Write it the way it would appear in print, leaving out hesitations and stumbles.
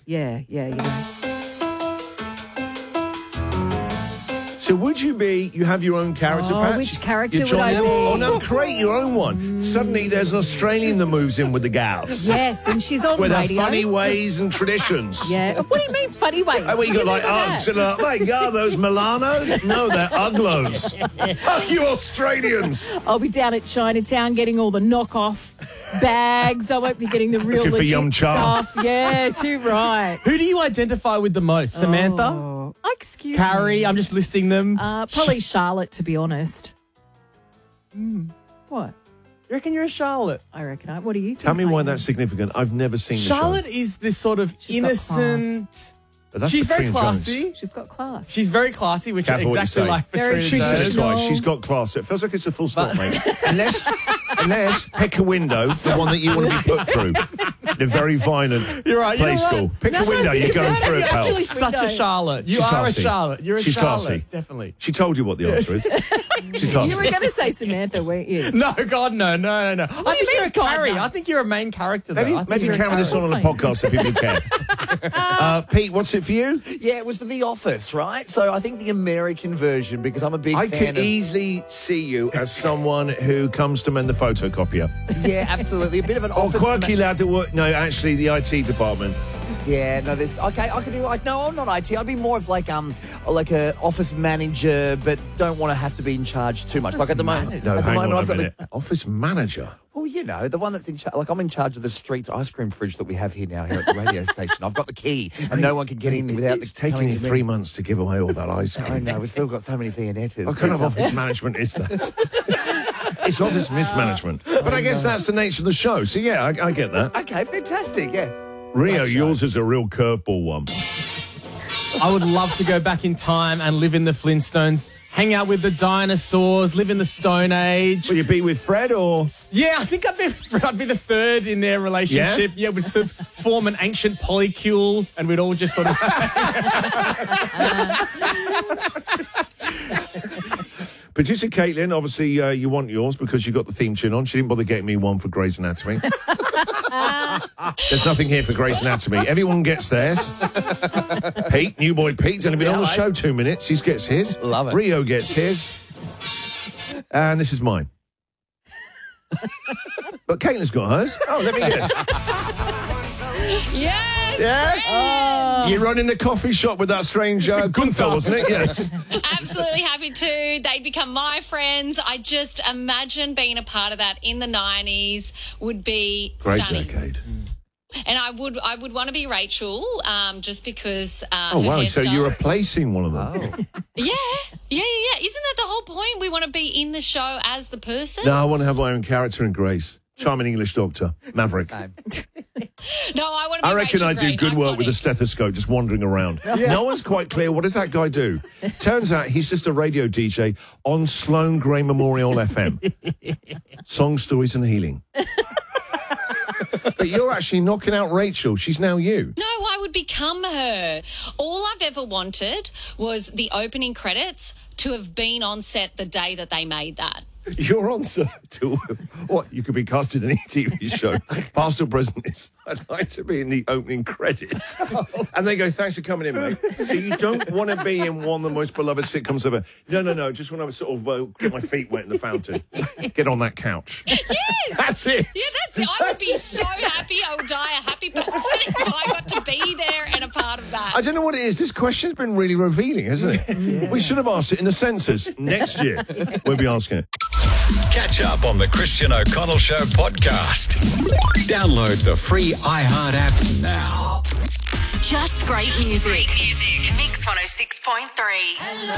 Yeah, you know. So would you have your own character patch? Which character You're would I Johnny be? Depp? Oh, no, create your own one. Suddenly there's an Australian that moves in with the gals. Yes, and she's on With her radio. funny ways and traditions. Yeah. What do you mean funny ways? Oh, well, you got What like do you mean by Uggs and my God, those Milanos? No, they're Uglos. Oh, you Australians. that? I'll be down at Chinatown getting all the knockoff bags. I won't be getting the real Looking for legit Yum Cha. stuff. Yeah, too right. Who do you identify with the most? Samantha? Oh, excuse Carrie? me. I'm just listing them. Probably Charlotte, to be honest. What? You reckon you're a Charlotte? I reckon. What do you think? Tell me why I am? that's significant. I've never seen the Charlotte is this sort of She's got innocent. But that's She's very Katrina Jones. classy. She's got class. She's very classy, which Careful is what you exactly say. like Very Patricia. She said it traditional. twice. She's got class. It feels like it's a full stop, mate. Unless pick a window, the one that you want to be put through. The very violent You're right. play You know what? school. Pick a window, you're going No, through it, you're pal. actually such a Charlotte. You She's are classy. a Charlotte. You're a She's Charlotte. classy. Definitely. She told you what the answer is. She's classy. You were going to say Samantha, weren't you? No, God, no. I do you think mean, you're a God, Carrie. no? I think you're a main character, though. I think Maybe you're a carry this on Carrie. a podcast so people care. Pete, what's it for you? Yeah, it was for The Office, right? So I think the American version, because I'm a big I fan could easily see you as someone who comes to mend the photocopier. Yeah, absolutely. A bit of an Or office. quirky lad that work. No, actually, the IT department. Yeah, no, there's okay. I could do. No, I'm not IT. I'd be more of like a office manager, but don't want to have to be in charge too much. Like at the moment, No, at the hang moment on I've a got minute. Office manager. well, you know, the one that's in charge. Like I'm in charge of the streets ice cream fridge that we have here now here at the radio station. I've got the key, and no one can get in without. It's taking you 3 months to give away all that ice I cream. know we've still got so many Viennettas. What kind of office management is that? It's office mismanagement. But I guess that's the nature of the show. So, yeah, I get that. Okay, fantastic. Yeah. Rio, yours is a real curveball one. I would love to go back in time and live in the Flintstones, hang out with the dinosaurs, live in the Stone Age. Will you be with Fred or? Yeah, I think I'd be the third in their relationship. Yeah, we'd sort of form an ancient polycule and we'd all just sort of... Producer Caitlin, obviously you want yours because you got the theme tune on. She didn't bother getting me one for Grey's Anatomy. There's nothing here for Grey's Anatomy. Everyone gets theirs. Pete, new boy Pete's only been on the show 2 minutes. He gets his. Love it. Rio gets his. And this is mine. But Caitlin's got hers. Oh, let me guess. Yes! Yeah? You're running the coffee shop with that strange Gunther, wasn't it? Yes. Absolutely happy to. They'd become my friends. I just imagine being a part of that in the 90s would be Great stunning. decade. And I would want to be Rachel, just because Oh, her wow. So hairstyle- you're replacing one of them. Yeah. Isn't that the whole point? We want to be in the show as the person? No, I want to have my own character in Grace. Charming English doctor, Maverick. No, I want to be I reckon Rachel I do Green, good work with a iconic. stethoscope just wandering around. No one's quite clear, what does that guy do? Turns out he's just a radio DJ on Sloane Gray Memorial FM. Song, stories and healing. But you're actually knocking out Rachel. She's now you. No, I would become her. All I've ever wanted was the opening credits to have been on set the day that they made that. You're on, sir, to what? You could be cast in any TV show. Past or present is, I'd like to be in the opening credits. And they go, thanks for coming in, mate. So you don't want to be in one of the most beloved sitcoms ever. No. Just want to sort of get my feet wet in the fountain. Get on that couch. Yes! That's it. Yeah, that's it. I would be so happy. I would die a happy person if I got to be there and a part of that. I don't know what it is. This question's been really revealing, hasn't it? Yeah. We should have asked it in the census. Next year, we'll be asking it. Catch up on the Christian O'Connell Show podcast. Download the free iHeart app now. Just great music. Mix 106.3.